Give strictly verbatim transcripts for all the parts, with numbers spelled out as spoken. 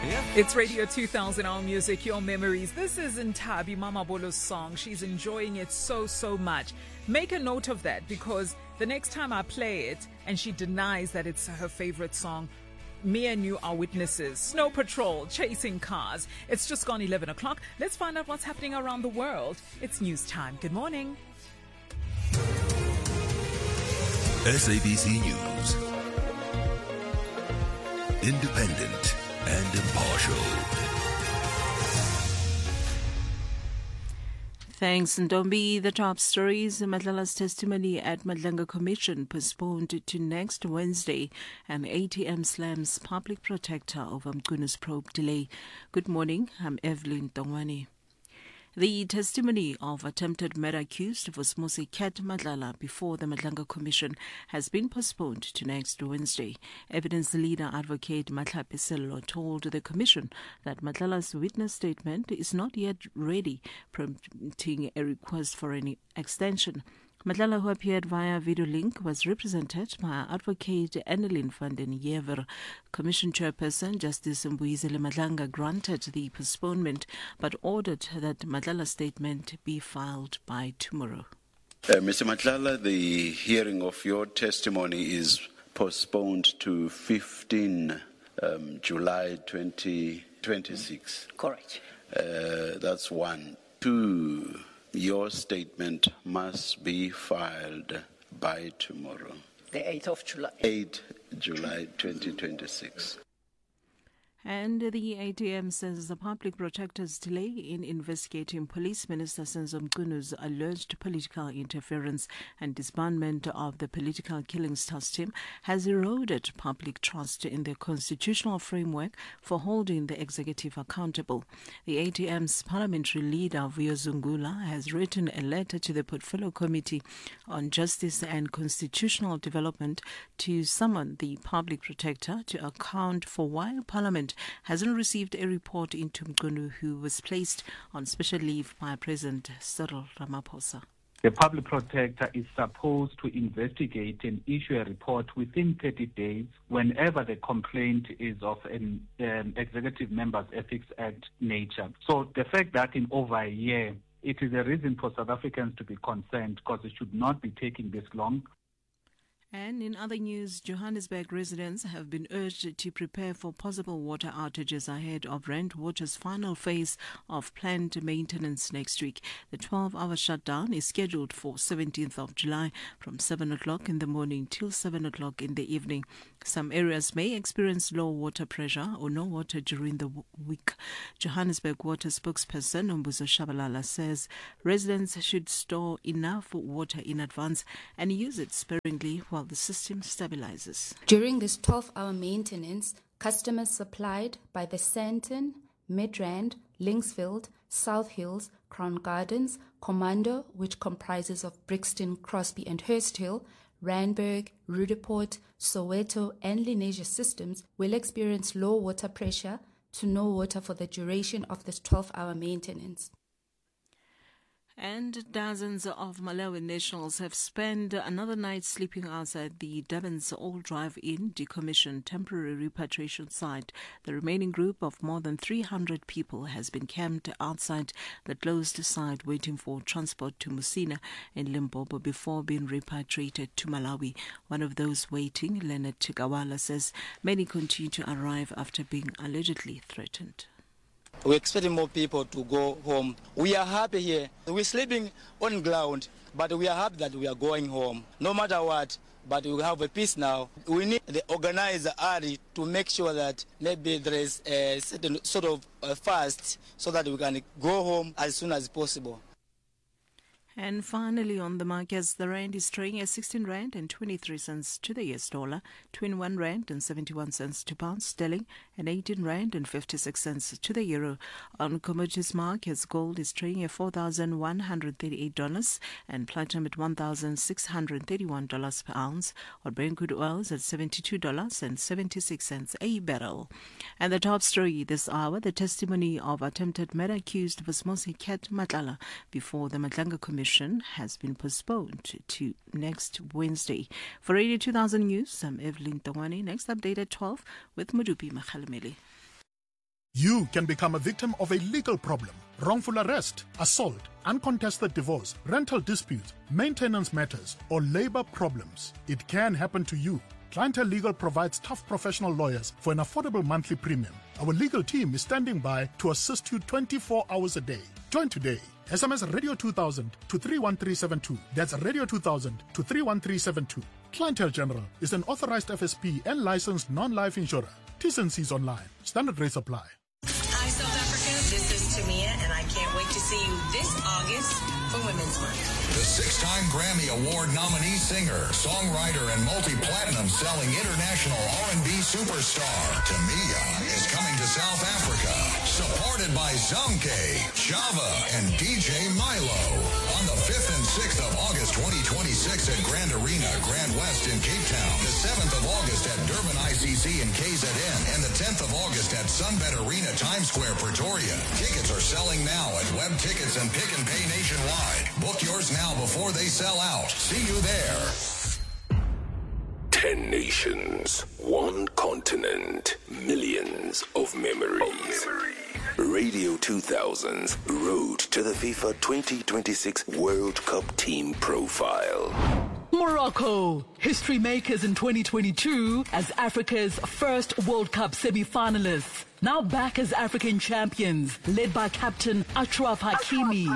It's Radio two thousand, our music, your memories. This is Ntabi Mama Bolo's song. She's enjoying it so, so much. Make a note of that, because the next time I play it and she denies that it's her favorite song, me and you are witnesses. Snow Patrol, chasing cars. It's just gone eleven o'clock. Let's find out what's happening around the world. It's news time. Good morning. S A B C News. Independent and impartial. Thanks, Ndombi. The top stories. Madlala's testimony at Madlanga Commission postponed to next Wednesday, and A T M slams public protector over Mkunu's probe delay. Good morning, I'm Evelyn Tongwani. The testimony of attempted murder accused Vusmusi Ket Madlala before the Madlanga Commission has been postponed to next Wednesday. Evidence leader advocate Matla Sello told the Commission that Madlala's witness statement is not yet ready, prompting a request for any extension. Madlala, who appeared via video link, was represented by advocate Annelien van den Jever. Commission chairperson Justice Mbuyisile Madlanga granted the postponement but ordered that Madlala's statement be filed by tomorrow. Uh, Mister Madlala, the hearing of your testimony is postponed to fifteenth um, July twenty twenty-six. Correct. Uh, that's one. Two. Your statement must be filed by tomorrow. The eighth of July. eighth of July twenty twenty-six. And the A T M says the public protector's delay in investigating Police Minister Senzo Mkunu's alleged political interference and disbandment of the political killings task team has eroded public trust in the constitutional framework for holding the executive accountable. The A T M's parliamentary leader, Vuyo Zungula, has written a letter to the Portfolio Committee on Justice and Constitutional Development to summon the public protector to account for why Parliament hasn't received a report into Mkunu, who was placed on special leave by President Cyril Ramaphosa. The public protector is supposed to investigate and issue a report within thirty days whenever the complaint is of an um, Executive Members Ethics Act nature. So the fact that in over a year, it is a reason for South Africans to be concerned, because it should not be taking this long. And in other news, Johannesburg residents have been urged to prepare for possible water outages ahead of Rand Water's final phase of planned maintenance next week. The twelve-hour shutdown is scheduled for seventeenth of July from seven o'clock in the morning till seven o'clock in the evening. Some areas may experience low water pressure or no water during the week. Johannesburg Water spokesperson Umbuzo Shabalala says residents should store enough water in advance and use it sparingly while the system stabilizes. During this twelve-hour maintenance, customers supplied by the Sandton, Midrand, Linksfield, South Hills, Crown Gardens, Commando, which comprises of Brixton, Crosby and Hursthill, Randburg, Rudeport, Soweto and Lenasia systems will experience low water pressure to no water for the duration of this twelve-hour maintenance. And dozens of Malawi nationals have spent another night sleeping outside the Durban's Old Drive-In decommissioned temporary repatriation site. The remaining group of more than three hundred people has been camped outside the closed site waiting for transport to Musina in Limpopo before being repatriated to Malawi. One of those waiting, Leonard Chigawala, says many continue to arrive after being allegedly threatened. We're expecting more people to go home. We are happy here. We're sleeping on ground, but we are happy that we are going home. No matter what, but we have a peace now. We need the organizer Ari to make sure that maybe there is a certain sort of a fast so that we can go home as soon as possible. And finally, on the markets, the rand is trading at sixteen rand and twenty-three cents to the U S dollar, twenty-one rand and seventy-one cents to pound sterling, and eighteen rand and fifty-six cents to the euro. On commodities markets, gold is trading at four thousand one hundred thirty-eight dollars and platinum at one thousand six hundred thirty-one dollars per ounce, or Brent crude oil is at seventy-two dollars and seventy-six cents a barrel. And the top story this hour, the testimony of attempted murder accused Vusmusi Ket Madlala before the Madlanga Commission has been postponed to next Wednesday. For Radio two thousand News, I'm Evelyn Tongwani. Next update at twelve with Mudupi Makhalemeli. You can become a victim of a legal problem: wrongful arrest, assault, uncontested divorce, rental disputes, maintenance matters, or labor problems. It can happen to you. Clientele Legal provides tough professional lawyers for an affordable monthly premium. Our legal team is standing by to assist you twenty-four hours a day. Join today. S M S Radio two thousand to three one three seven two. That's Radio two thousand to three one three seven two. Clientele General is an authorized F S P and licensed non-life insurer. T's and C's online. Standard rates apply. Hi, South Africa. This is Tamia, and I can't wait to see you this August for Women's Month. The six-time Grammy Award nominee singer, songwriter, and multi-platinum selling international R and B superstar Tamia is coming to South Africa, supported by Zamke, Java, and D J Milo on the fifth and sixth of August twenty twenty-six at Grand Arena, Grand West in Cape Town, the seventh of August at Durban I C C and K Z N, and the tenth of August at Sunbet Arena, Times Square, Pretoria. Tickets are selling now at Web Tickets and Pick and Pay nationwide. Book yours now before they sell out. See you there. Ten nations, one continent, millions of memories. Radio two thousand's Road to the FIFA twenty twenty-six World Cup Team Profile. Morocco, history makers in twenty twenty-two as Africa's first World Cup semi-finalists. Now back as African champions, led by captain Achraf Hakimi.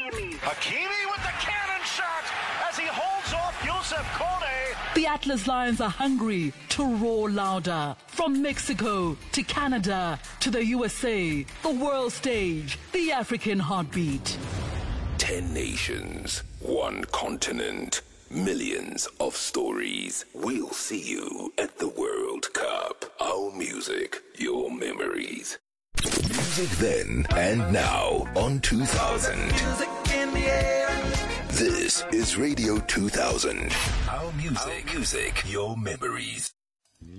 Hakimi with the cannon shot as he holds off Youssef Kone. The Atlas Lions are hungry to roar louder. From Mexico to Canada to the U S A, the world stage, the African heartbeat. Ten nations, one continent, millions of stories. We'll see you at the World Cup. Our music, your memories. Music then and now on two thousand. Music in the air. This is Radio two thousand. Our music, music, your memories.